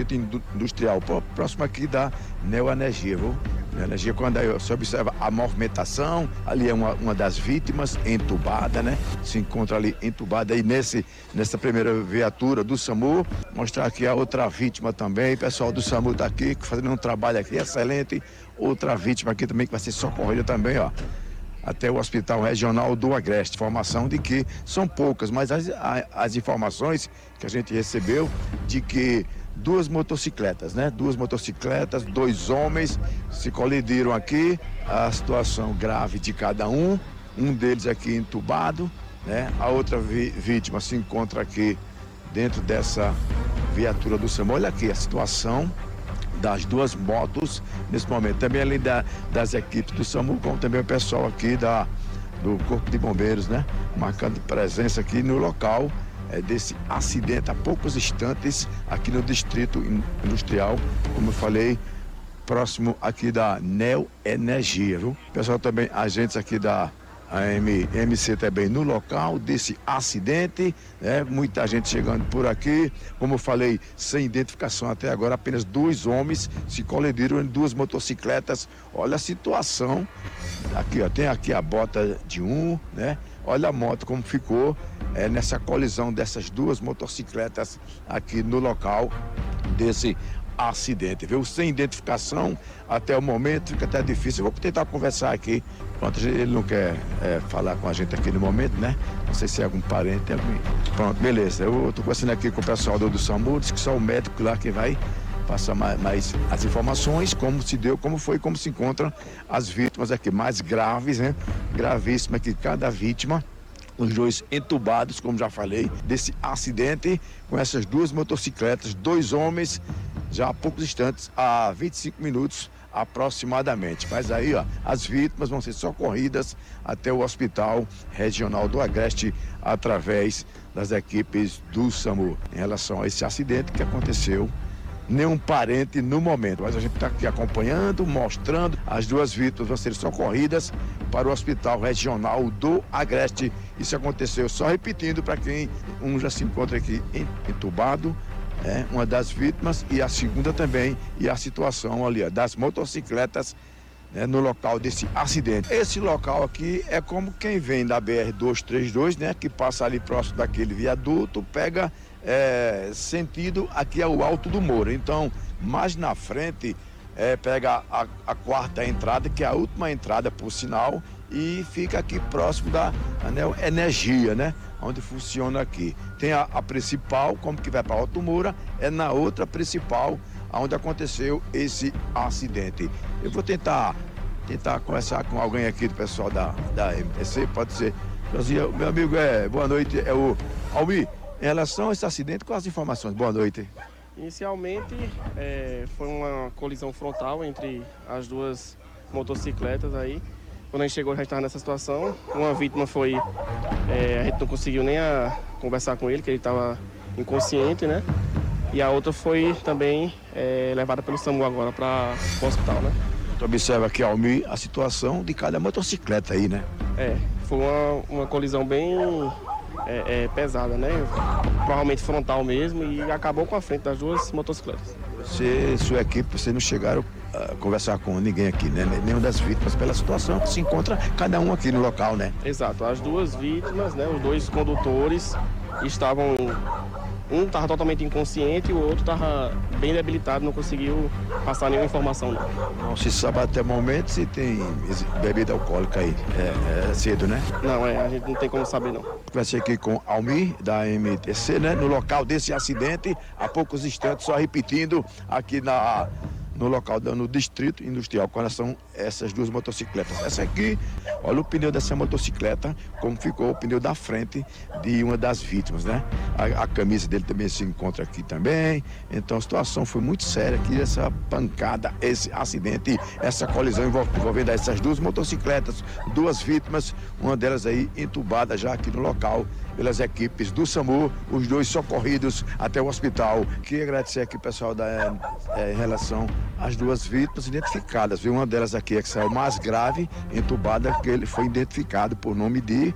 Distrito Industrial, próximo aqui da Neoenergia, viu? Neoenergia, quando você observa a movimentação, ali é uma das vítimas entubada, né? Se encontra ali entubada aí nessa primeira viatura do SAMU. Mostrar aqui a outra vítima também, o pessoal do SAMU tá aqui, fazendo um trabalho aqui excelente. Outra vítima aqui também que vai ser socorrida também, ó, até o Hospital Regional do Agreste. Informação de que são poucas, mas as informações que a gente recebeu de que duas motocicletas, né? Duas motocicletas, dois homens se colidiram aqui, a situação grave de cada um deles aqui entubado, né? A outra vítima se encontra aqui dentro dessa viatura do SAMU. Olha aqui a situação das duas motos nesse momento, também além das equipes do SAMU, como também o pessoal aqui do Corpo de Bombeiros, né? Marcando presença aqui no local desse acidente há poucos instantes aqui no Distrito Industrial, como eu falei, próximo aqui da Neoenergia, viu? Pessoal também, agentes aqui da AMC também no local desse acidente, né? Muita gente chegando por aqui, como eu falei, sem identificação até agora, apenas dois homens se colidiram em duas motocicletas. Olha a situação, aqui ó, tem aqui a bota de um, né? Olha a moto como ficou nessa colisão dessas duas motocicletas aqui no local desse acidente, viu? Sem identificação até o momento, fica até difícil. Eu vou tentar conversar aqui. Pronto, ele não quer falar com a gente aqui no momento, né? Não sei se é algum parente, algum... Pronto, beleza. Eu estou conversando aqui com o pessoal do SAMU, diz que só o médico lá que vai passar mais as informações, como se deu, como foi, como se encontram as vítimas aqui mais graves, né? Gravíssima que cada vítima. Os dois entubados, como já falei, desse acidente com essas duas motocicletas, dois homens, já há poucos instantes, há 25 minutos aproximadamente. Mas aí, ó, as vítimas vão ser socorridas até o Hospital Regional do Agreste através das equipes do SAMU. Em relação a esse acidente que aconteceu, nenhum parente no momento, mas a gente está aqui acompanhando, mostrando, as duas vítimas vão ser socorridas para o Hospital Regional do Agreste. Isso aconteceu, só repetindo para quem já se encontra aqui entubado, uma das vítimas, e a segunda também, e a situação ali, ó, das motocicletas, né, no local desse acidente. Esse local aqui é como quem vem da BR-232, né, que passa ali próximo daquele viaduto, pega sentido aqui ao Alto do Moura. Então, mais na frente, pega a quarta entrada, que é a última entrada, por sinal, e fica aqui próximo da Neoenergia, né? Onde funciona aqui. Tem a principal, como que vai para Alto Moura, é na outra principal, onde aconteceu esse acidente. Eu vou tentar conversar com alguém aqui do pessoal da MTC, pode ser. Meu amigo, boa noite, é o Almir. Em relação a esse acidente, quais as informações? Boa noite. Inicialmente, foi uma colisão frontal entre as duas motocicletas aí. Quando a gente chegou, já estava nessa situação. Uma vítima foi... a gente não conseguiu nem conversar com ele, que ele estava inconsciente, né? E a outra foi também levada pelo SAMU agora para o hospital, né? Tu observa aqui, Almir, a situação de cada motocicleta aí, né? Foi uma colisão bem... pesada, né? Provavelmente frontal mesmo, e acabou com a frente das duas motocicletas. Sua equipe, vocês não chegaram a conversar com ninguém aqui, né? Nenhuma das vítimas, pela situação que se encontra cada um aqui no local, né? Exato, as duas vítimas, né? Os dois condutores estavam... Um estava totalmente inconsciente e o outro estava bem debilitado, não conseguiu passar nenhuma informação. Não se sabe até o momento se tem bebida alcoólica aí. É cedo, né? Não, a gente não tem como saber, não. Conversei aqui com Almir, da MTC, né? No local desse acidente, há poucos instantes, só repetindo, aqui no local, no Distrito Industrial, quais são essas duas motocicletas. Essa aqui, olha o pneu dessa motocicleta, como ficou o pneu da frente de uma das vítimas, né? A camisa dele também se encontra aqui também. Então a situação foi muito séria aqui, essa pancada, esse acidente, essa colisão envolvendo essas duas motocicletas, duas vítimas, uma delas aí entubada já aqui no local pelas equipes do SAMU, os dois socorridos até o hospital. Queria agradecer aqui o pessoal em relação às duas vítimas identificadas, viu? Uma delas aqui é que saiu mais grave, entubada, que ele foi identificado por nome de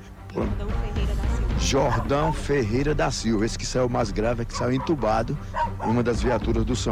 Jordão Ferreira da Silva. Esse que saiu mais grave é que saiu entubado em uma das viaturas do SAMU.